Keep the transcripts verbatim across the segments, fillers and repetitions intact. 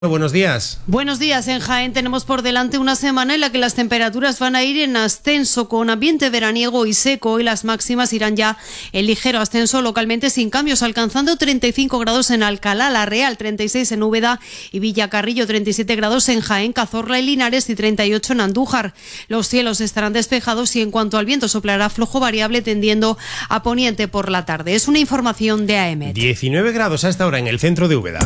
Buenos días. Buenos días. En Jaén tenemos por delante una semana en la que las temperaturas van a ir en ascenso con ambiente veraniego y seco, y las máximas irán ya en ligero ascenso, localmente sin cambios, alcanzando treinta y cinco grados en Alcalá, La Real, treinta y seis en Úbeda y Villacarrillo, treinta y siete grados en Jaén, Cazorla y Linares y treinta y ocho en Andújar. Los cielos estarán despejados y en cuanto al viento soplará flojo variable tendiendo a poniente por la tarde. Es una información de A E M E T. diecinueve grados a esta hora en el centro de Úbeda.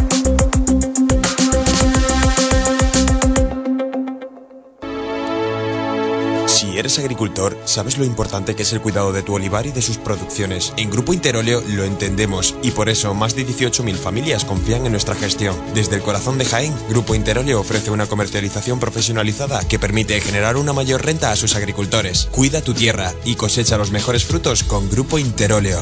Si eres agricultor, sabes lo importante que es el cuidado de tu olivar y de sus producciones. En Grupo Interóleo lo entendemos y por eso más de dieciocho mil familias confían en nuestra gestión. Desde el corazón de Jaén, Grupo Interóleo ofrece una comercialización profesionalizada que permite generar una mayor renta a sus agricultores. Cuida tu tierra y cosecha los mejores frutos con Grupo Interóleo.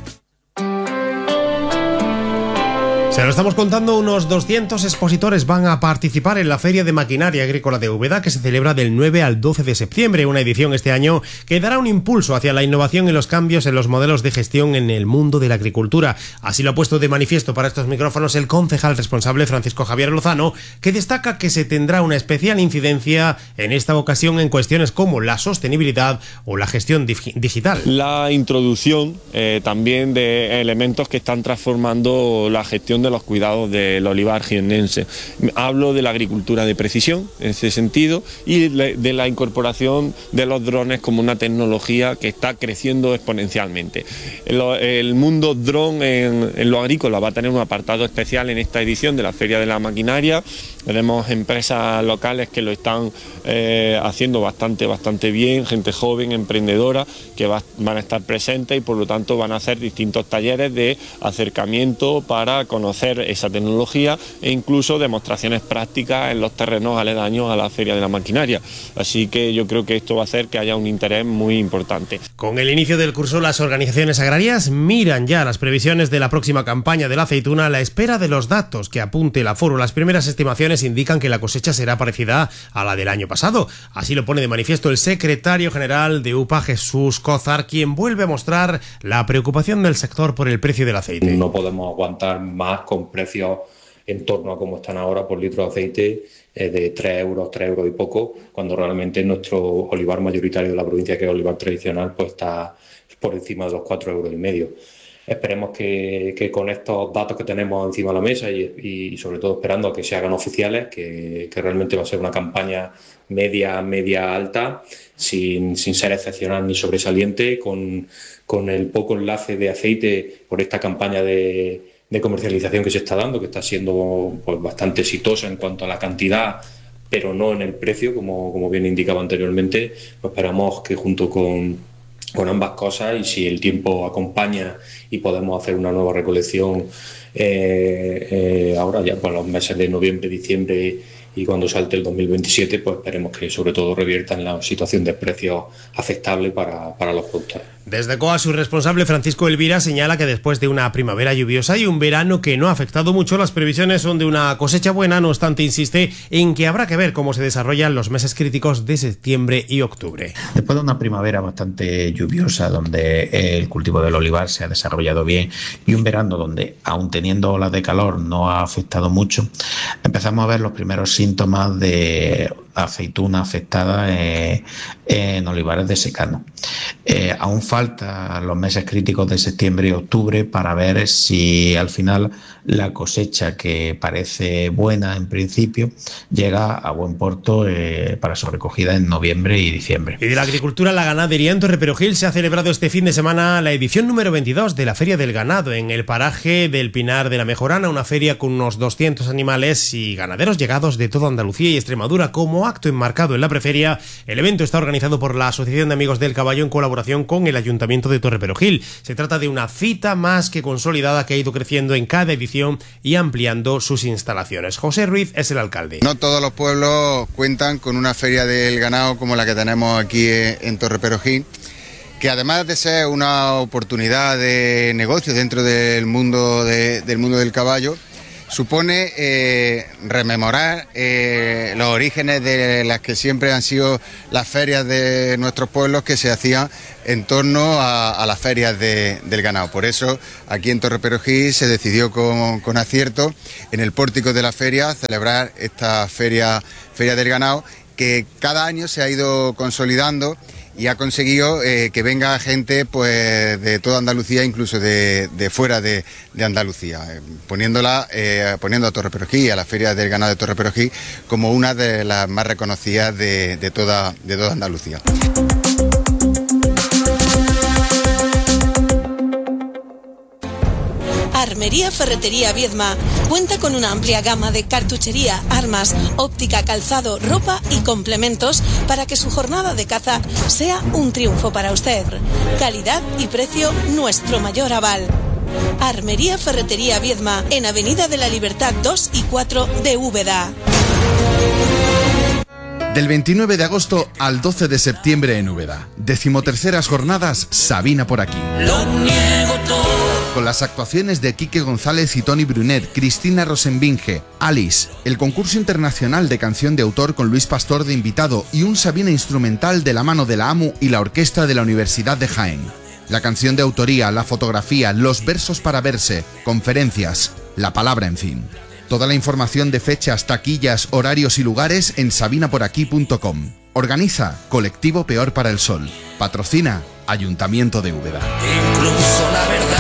Se lo estamos contando, unos doscientos expositores van a participar en la Feria de Maquinaria Agrícola de Úbeda, que se celebra del nueve al doce de septiembre, una edición este año que dará un impulso hacia la innovación y los cambios en los modelos de gestión en el mundo de la agricultura. Así lo ha puesto de manifiesto para estos micrófonos el concejal responsable Francisco Javier Lozano, que destaca que se tendrá una especial incidencia en esta ocasión en cuestiones como la sostenibilidad o la gestión dig- digital. La introducción eh, también de elementos que están transformando la gestión de de los cuidados del olivar jiennense. Hablo de la agricultura de precisión en ese sentido y de la incorporación de los drones como una tecnología que está creciendo exponencialmente. El, el mundo dron en, en lo agrícola va a tener un apartado especial en esta edición de la Feria de la Maquinaria. Tenemos empresas locales que lo están eh, haciendo bastante, bastante bien, gente joven, emprendedora, que va, van a estar presentes y por lo tanto van a hacer distintos talleres de acercamiento para conocer esa tecnología e incluso demostraciones prácticas en los terrenos aledaños a la Feria de la Maquinaria. Así que yo creo que esto va a hacer que haya un interés muy importante. Con el inicio del curso, las organizaciones agrarias miran ya las previsiones de la próxima campaña de la aceituna a la espera de los datos que apunte el aforo. Las primeras estimaciones indican que la cosecha será parecida a la del año pasado. Así lo pone de manifiesto el secretario general de U P A, Jesús Cózar, quien vuelve a mostrar la preocupación del sector por el precio del aceite. No podemos aguantar más con precios en torno a como están ahora por litro de aceite eh, de tres euros, tres euros y poco, cuando realmente nuestro olivar mayoritario de la provincia, que es el olivar tradicional, pues está por encima de los cuatro euros y medio. Esperemos que, que con estos datos que tenemos encima de la mesa y, y sobre todo esperando a que se hagan oficiales, que, que realmente va a ser una campaña media, media alta, sin, sin ser excepcional ni sobresaliente, con, con el poco enlace de aceite por esta campaña de, de comercialización que se está dando, que está siendo pues, bastante exitosa en cuanto a la cantidad, pero no en el precio, como, como bien indicaba anteriormente. Pues esperamos que junto con con ambas cosas, y si el tiempo acompaña y podemos hacer una nueva recolección eh, eh, ahora ya por los meses de noviembre, diciembre y cuando salte el dos mil veintisiete, pues esperemos que sobre todo revierta en la situación de precios aceptable para, para los productores. Desde C O A, su responsable Francisco Elvira señala que después de una primavera lluviosa y un verano que no ha afectado mucho, las previsiones son de una cosecha buena. No obstante, insiste en que habrá que ver cómo se desarrollan los meses críticos de septiembre y octubre. Después de una primavera bastante lluviosa, donde el cultivo del olivar se ha desarrollado bien, y un verano donde, aun teniendo olas de calor, no ha afectado mucho, empezamos a ver los primeros síntomas de aceituna afectada eh, en olivares de secano. Eh, aún falta los meses críticos de septiembre y octubre para ver si al final la cosecha, que parece buena en principio, llega a buen puerto eh, para su recogida en noviembre y diciembre. Y de la agricultura a la ganadería, en Torreperogil se ha celebrado este fin de semana la edición número veintidós de la Feria del Ganado en el paraje del Pinar de la Mejorana, una feria con unos doscientos animales y ganaderos llegados de toda Andalucía y Extremadura. Como acto enmarcado en la preferia, el evento está organizado por la Asociación de Amigos del Caballo en colaboración con el Ayuntamiento de Torreperogil. Se trata de una cita más que consolidada que ha ido creciendo en cada edición y ampliando sus instalaciones. José Ruiz es el alcalde. No todos los pueblos cuentan con una feria del ganado como la que tenemos aquí en Torreperogil, que además de ser una oportunidad de negocio dentro del mundo, de, del mundo del caballo, supone eh, rememorar eh, los orígenes de las que siempre han sido las ferias de nuestros pueblos, que se hacían en torno a, a las ferias de, del ganado. Por eso aquí en Torreperogil se decidió con, con acierto, en el pórtico de la feria, celebrar esta feria, feria del ganado, que cada año se ha ido consolidando y ha conseguido eh, que venga gente pues de toda Andalucía, incluso de, de fuera de, de Andalucía, eh, poniéndola, eh, poniendo a Torreperogil y a la Feria del Ganado de Torreperogil como una de las más reconocidas de, de, toda, de toda Andalucía. Armería Ferretería Viedma cuenta con una amplia gama de cartuchería, armas, óptica, calzado, ropa y complementos para que su jornada de caza sea un triunfo para usted. Calidad y precio, nuestro mayor aval. Armería Ferretería Viedma, en Avenida de la Libertad dos y cuatro de Úbeda. Del veintinueve de agosto al doce de septiembre en Úbeda. Decimoterceras jornadas Sabina por aquí. Lo niego todo. Con las actuaciones de Quique González y Tony Brunet, Cristina Rosenbinge, Alice, el concurso internacional de canción de autor con Luis Pastor de invitado y un Sabina instrumental de la mano de la AMU y la orquesta de la Universidad de Jaén. La canción de autoría, la fotografía, los versos para verse, conferencias, la palabra, en fin. Toda la información de fechas, taquillas, horarios y lugares en sabina por aquí punto com. Organiza Colectivo Peor para el Sol. Patrocina Ayuntamiento de Úbeda. Incluso la verdad.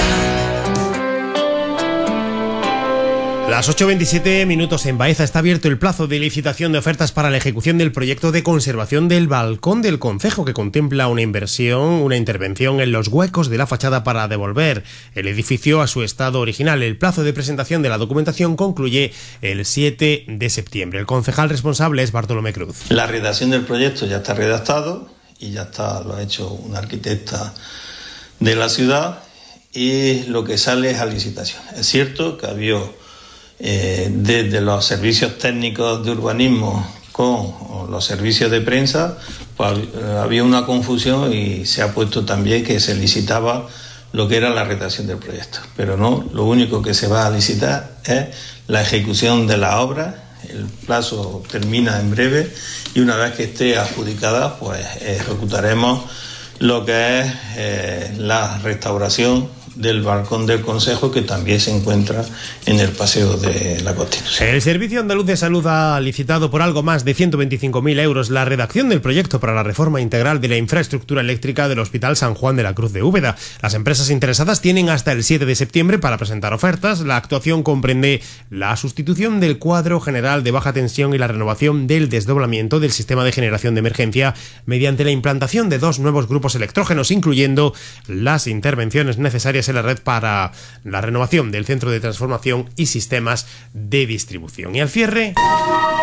Las ocho veintisiete minutos en Baeza. Está abierto el plazo de licitación de ofertas para la ejecución del proyecto de conservación del balcón del concejo, que contempla una inversión, una intervención en los huecos de la fachada para devolver el edificio a su estado original. El plazo de presentación de la documentación concluye el siete de septiembre. El concejal responsable es Bartolomé Cruz. La redacción del proyecto ya está redactado y ya está, lo ha hecho una arquitecta de la ciudad, y lo que sale es a licitación. Es cierto que había Eh, desde los servicios técnicos de urbanismo con los servicios de prensa, pues había una confusión y se ha puesto también que se licitaba lo que era la redacción del proyecto, pero no, lo único que se va a licitar es la ejecución de la obra. El plazo termina en breve y una vez que esté adjudicada, pues ejecutaremos lo que es eh, la restauración del balcón del concejo, que también se encuentra en el Paseo de la Constitución. El Servicio Andaluz de Salud ha licitado por algo más de ciento veinticinco mil euros la redacción del proyecto para la reforma integral de la infraestructura eléctrica del Hospital San Juan de la Cruz de Úbeda. Las empresas interesadas tienen hasta el siete de septiembre para presentar ofertas. La actuación comprende la sustitución del cuadro general de baja tensión y la renovación del desdoblamiento del sistema de generación de emergencia mediante la implantación de dos nuevos grupos electrógenos, incluyendo las intervenciones necesarias en la red para la renovación del centro de transformación y sistemas de distribución. Y al cierre...